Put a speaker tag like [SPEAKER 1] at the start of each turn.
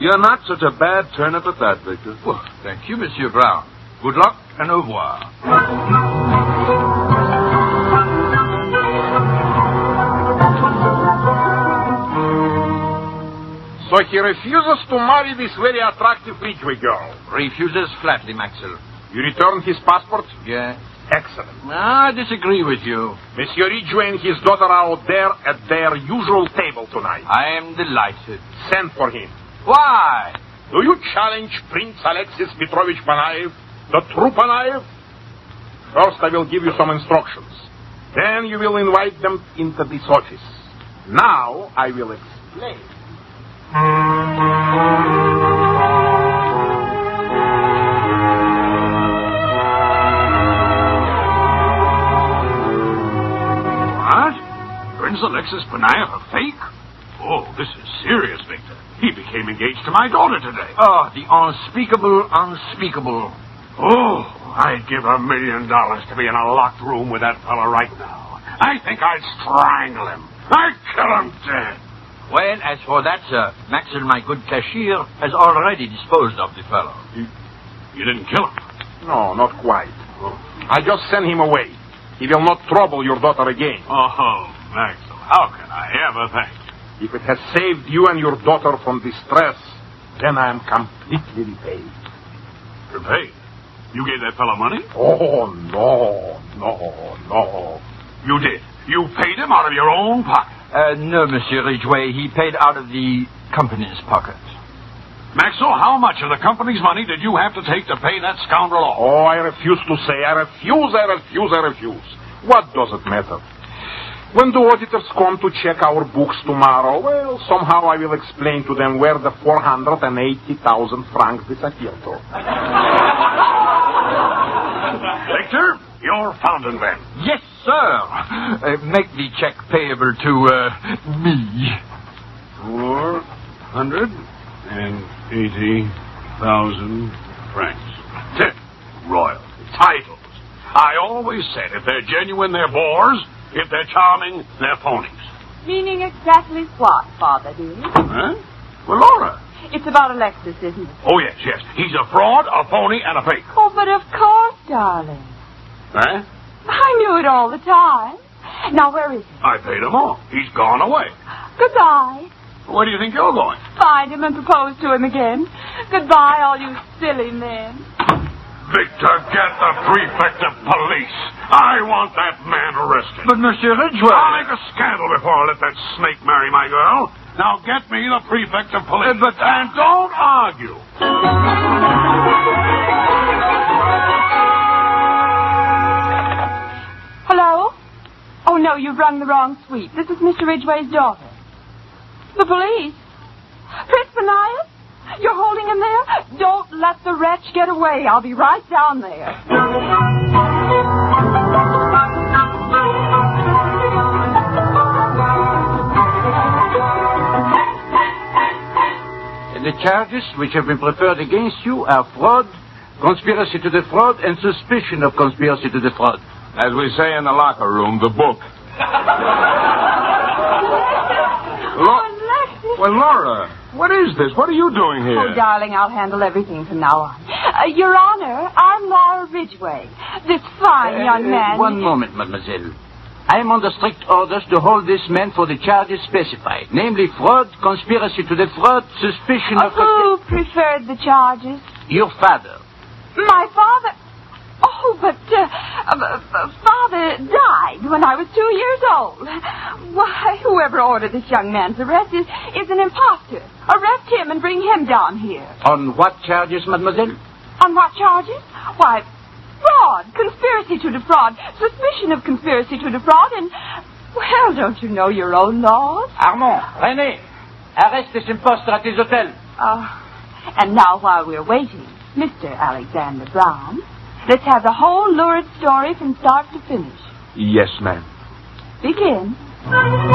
[SPEAKER 1] You're not such a bad turnip at that, Victor.
[SPEAKER 2] Well, thank you, Monsieur Brown. Good luck and au revoir.
[SPEAKER 3] So he refuses to marry this very attractive Ridgway girl.
[SPEAKER 2] Refuses flatly, Maxwell.
[SPEAKER 3] You returned his passport?
[SPEAKER 2] Yeah.
[SPEAKER 3] Excellent.
[SPEAKER 2] I disagree with you.
[SPEAKER 3] Monsieur Ridgway and his daughter are out there at their usual table tonight.
[SPEAKER 2] I am delighted.
[SPEAKER 3] Send for him.
[SPEAKER 2] Why?
[SPEAKER 3] Do you challenge Prince Alexis Petrovich Panaev, the true Panaev? First, I will give you some instructions. Then you will invite them into this office. Now, I will explain.
[SPEAKER 2] What? Prince Alexis Panaev a fake? Oh, this is serious, Victor. He became engaged to my daughter today. Oh, the unspeakable. Oh, I'd give $1 million to be in a locked room with that fella right now. I think I'd strangle him. I'd kill him dead. Well, as for that, sir, Maxwell, my good cashier, has already disposed of the fellow. You didn't kill him?
[SPEAKER 3] No, not quite. I just sent him away. He will not trouble your daughter again.
[SPEAKER 2] Oh, Maxwell, how can I ever thank you?
[SPEAKER 3] If it has saved you and your daughter from distress, then I am completely repaid.
[SPEAKER 2] Repaid? You gave that fellow money?
[SPEAKER 3] Oh, no.
[SPEAKER 2] You did? You paid him out of your own pocket?
[SPEAKER 4] No, Monsieur Ridgway. He paid out of the company's pocket.
[SPEAKER 2] Maxwell, how much of the company's money did you have to take to pay that scoundrel off?
[SPEAKER 3] Oh, I refuse to say. I refuse. What does it matter? When the auditors come to check our books tomorrow, well, somehow I will explain to them where the 480,000 francs disappeared to.
[SPEAKER 2] Victor, you're found in them.
[SPEAKER 4] Yes, sir. Make the check payable to me.
[SPEAKER 2] 480,000 francs. Tip, royalty, titles. I always said if they're genuine, they're bores. If they're charming, they're phonies.
[SPEAKER 5] Meaning exactly what, Father dear?
[SPEAKER 2] Huh? Well, Laura.
[SPEAKER 5] It's about Alexis, isn't it?
[SPEAKER 2] Oh, yes. He's a fraud, a phony, and a fake.
[SPEAKER 5] Oh, but of course, darling.
[SPEAKER 2] Huh?
[SPEAKER 5] I knew it all the time. Now, where is he?
[SPEAKER 2] I paid him off. He's gone away.
[SPEAKER 5] Goodbye.
[SPEAKER 2] Where do you think you're going?
[SPEAKER 5] Find him and propose to him again. Goodbye, all you silly men.
[SPEAKER 2] Victor, get the prefect of police. I want that man arrested.
[SPEAKER 4] But, Monsieur Ridgway...
[SPEAKER 2] I'll make a scandal before I let that snake marry my girl. Now get me the prefect of police. And don't argue.
[SPEAKER 5] Hello? Oh, no, you've rung the wrong suite. This is Mr. Ridgway's daughter. The police? Prince Panaev? You're holding him there? Don't let the wretch get away. I'll be right down there.
[SPEAKER 4] The charges which have been preferred against you are fraud, conspiracy to defraud, and suspicion of conspiracy to defraud.
[SPEAKER 1] As we say in the locker room, the book. Well, Laura, what is this? What are you doing here?
[SPEAKER 5] Oh, darling, I'll handle everything from now on. Your Honor, I'm Laura Ridgway. This fine young man...
[SPEAKER 4] One moment, mademoiselle. I am under strict orders to hold this man for the charges specified, namely fraud, conspiracy to defraud, suspicion of...
[SPEAKER 5] Who preferred the charges?
[SPEAKER 4] Your father.
[SPEAKER 5] My father... Oh, but Father died when I was 2 years old. Why, whoever ordered this young man's arrest is an imposter. Arrest him and bring him down here.
[SPEAKER 4] On what charges, mademoiselle?
[SPEAKER 5] On what charges? Why, fraud, conspiracy to defraud, suspicion of conspiracy to defraud, and, well, don't you know your own laws?
[SPEAKER 4] Armand, René, arrest this impostor at his hotel.
[SPEAKER 5] And now while we're waiting, Mr. Alexander Brown... let's have the whole lurid story from start to finish.
[SPEAKER 1] Yes, ma'am.
[SPEAKER 5] Begin.